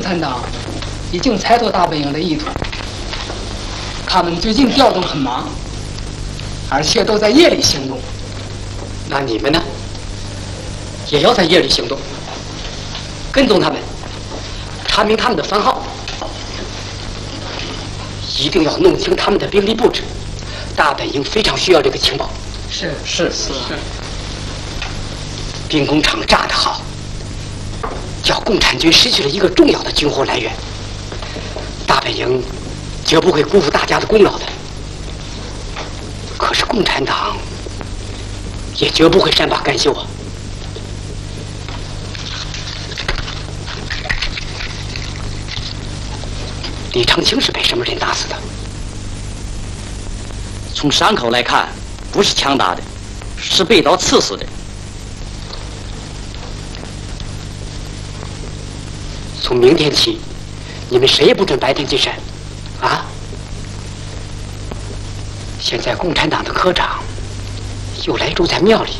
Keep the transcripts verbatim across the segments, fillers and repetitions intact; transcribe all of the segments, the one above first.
产党已经猜透大本营的意图，他们最近调动很忙，而且都在夜里行动。 那你们呢？也要在夜里行动，跟踪他们，查明他们的番号，一定要弄清他们的兵力布置。大本营非常需要这个情报。 是是是是。 兵工厂炸得好，叫共产军失去了一个重要的军火来源。大本营绝不会辜负大家的功劳的。可是共产党也绝不会善罢甘休啊！李长青是被什么人打死的？ 从伤口来看，不是枪打的，是被刀刺死的。 从明天起，你们谁也不准白天进山，啊！现在共产党的科长又来住在庙里，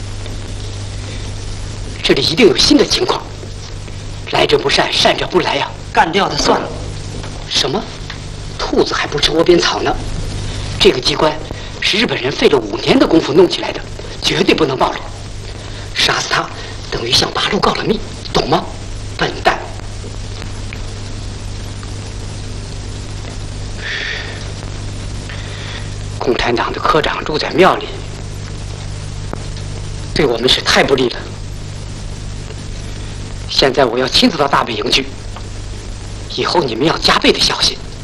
这里一定有新的情况。来者不善，善者不来呀、啊！ 干掉他算了。 什么？兔子还不吃窝边草呢？这个机关是日本人费了五年的功夫弄起来的，绝对不能暴露。杀死他等于向八路告了密，懂吗？笨蛋！共产党的科长住在庙里，对我们是太不利了。现在我要亲自到大本营去，以后你们要加倍的小心。